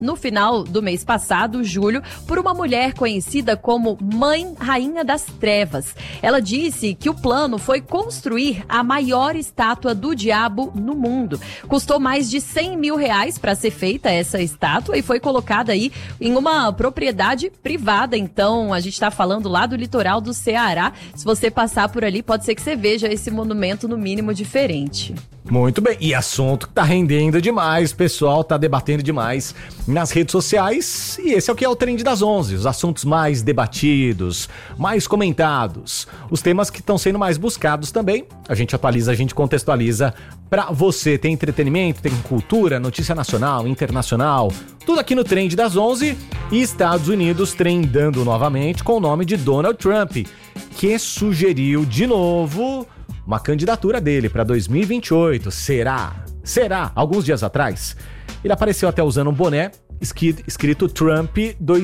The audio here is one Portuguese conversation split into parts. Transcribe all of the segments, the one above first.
no final do mês passado, julho, por uma mulher conhecida como Mãe Rainha das Trevas. Ela disse que o plano foi construir a maior estátua do diabo no mundo. Custou mais de R$100 mil para ser feita essa estátua e foi colocada aí em uma propriedade privada. Então, a gente está falando lá do litoral do Ceará. Se você passar por ali, pode ser que você veja esse monumento no mínimo diferente. Muito bem, e assunto que tá rendendo demais, pessoal, tá debatendo demais nas redes sociais, e esse é o que é o Trend das 11, os assuntos mais debatidos, mais comentados, os temas que estão sendo mais buscados também, a gente atualiza, a gente contextualiza pra você. Tem entretenimento, tem cultura, notícia nacional, internacional, tudo aqui no Trend das 11, e Estados Unidos trendando novamente com o nome de Donald Trump, que sugeriu de novo uma candidatura dele para 2028. Será? Alguns dias atrás, ele apareceu até usando um boné escrito Trump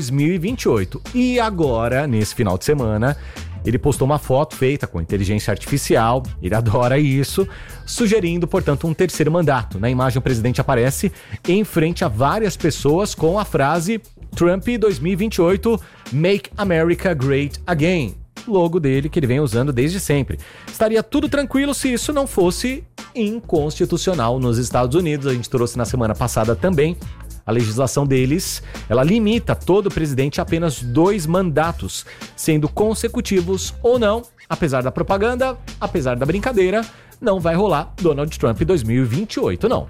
2028. E agora, nesse final de semana, ele postou uma foto feita com inteligência artificial, ele adora isso, sugerindo, portanto, um terceiro mandato. Na imagem, o presidente aparece em frente a várias pessoas com a frase Trump 2028, Make America Great Again. Logo dele que ele vem usando desde sempre. Estaria tudo tranquilo se isso não fosse inconstitucional nos Estados Unidos. A gente trouxe na semana passada também. A legislação deles, ela limita todo presidente a apenas 2 mandatos, sendo consecutivos ou não. Apesar da propaganda, apesar da brincadeira, não vai rolar Donald Trump 2028, não.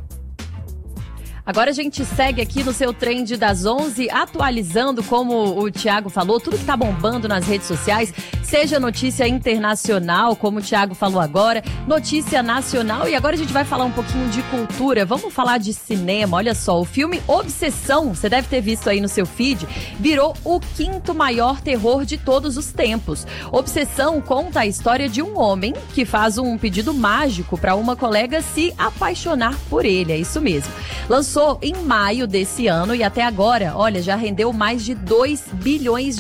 Agora a gente segue aqui no seu Trend das 11, atualizando, como o Thiago falou, tudo que tá bombando nas redes sociais, seja notícia internacional, como o Thiago falou agora, notícia nacional, e agora a gente vai falar um pouquinho de cultura, vamos falar de cinema. Olha só, o filme Obsessão, você deve ter visto aí no seu feed, virou o 5º maior terror de todos os tempos. Obsessão conta a história de um homem que faz um pedido mágico para uma colega se apaixonar por ele, é isso mesmo. Lançou em maio desse ano e até agora, olha, já rendeu mais de R$2 bilhões.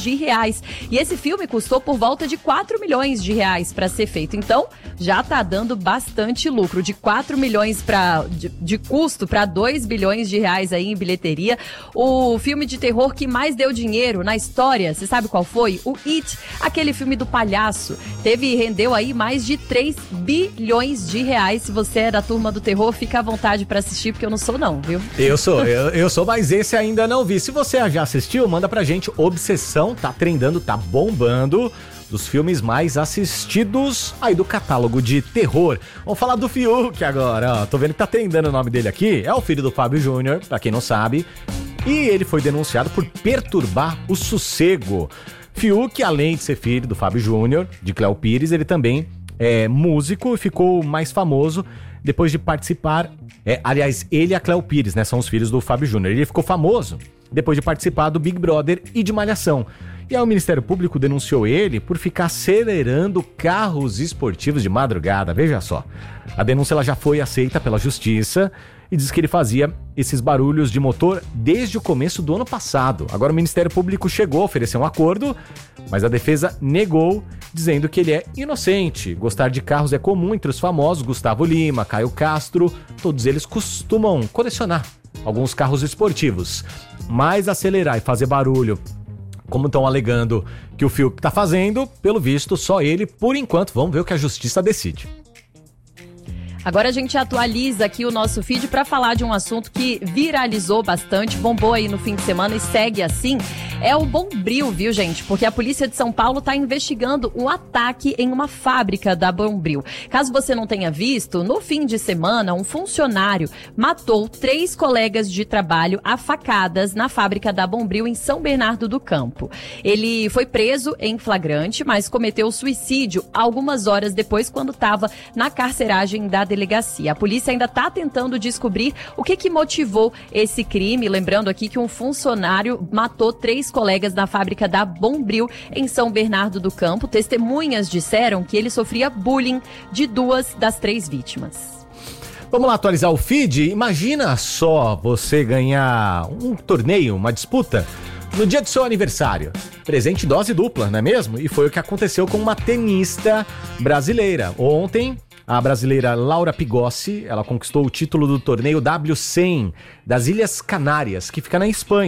E esse filme custou por volta de R$4 milhões para ser feito. Então, já tá dando bastante lucro. De 4 milhões de custo para R$2 bilhões aí em bilheteria. O filme de terror que mais deu dinheiro na história, você sabe qual foi? O It, aquele filme do palhaço. Rendeu aí mais de R$3 bilhões. Se você é da turma do terror, fica à vontade para assistir, porque eu não sou não, viu? Eu sou, mas esse ainda não vi. Se você já assistiu, manda pra gente. Obsessão tá trendando, tá bombando, dos filmes mais assistidos aí do catálogo de terror. Vamos falar do Fiuk agora, ó. Tô vendo que tá trendando o nome dele aqui. É o filho do Fábio Júnior, pra quem não sabe. E ele foi denunciado por perturbar o sossego. Fiuk, além de ser filho do Fábio Júnior, de Cléo Pires, ele também é músico e ficou mais famoso depois de participar. Aliás, ele e a Cléo Pires, né, são os filhos do Fábio Júnior. Ele ficou famoso depois de participar do Big Brother e de Malhação. E aí o Ministério Público denunciou ele por ficar acelerando carros esportivos de madrugada. Veja só. A denúncia ela já foi aceita pela Justiça e diz que ele fazia esses barulhos de motor desde o começo do ano passado. Agora o Ministério Público chegou a oferecer um acordo, mas a defesa negou, dizendo que ele é inocente. Gostar de carros é comum entre os famosos Gustavo Lima, Caio Castro, todos eles costumam colecionar alguns carros esportivos. Mas acelerar e fazer barulho, como estão alegando que o Fiuk está fazendo, pelo visto, só ele, por enquanto. Vamos ver o que a Justiça decide. Agora a gente atualiza aqui o nosso feed para falar de um assunto que viralizou bastante, bombou aí no fim de semana e segue assim. É o Bombril, viu, gente? Porque a polícia de São Paulo está investigando um ataque em uma fábrica da Bombril. Caso você não tenha visto, no fim de semana, um funcionário matou 3 colegas de trabalho a facadas na fábrica da Bombril em São Bernardo do Campo. Ele foi preso em flagrante, mas cometeu suicídio algumas horas depois, quando estava na carceragem da delegacia. A polícia ainda está tentando descobrir o que motivou esse crime. Lembrando aqui que um funcionário matou 3 colegas na fábrica da Bombril em São Bernardo do Campo. Testemunhas disseram que ele sofria bullying de 2 das 3 vítimas. Vamos lá atualizar o feed? Imagina só você ganhar um torneio, uma disputa, no dia do seu aniversário. Presente dose dupla, não é mesmo? E foi o que aconteceu com uma tenista brasileira. Ontem, A brasileira Laura Pigossi, ela conquistou o título do torneio W100 das Ilhas Canárias, que fica na Espanha.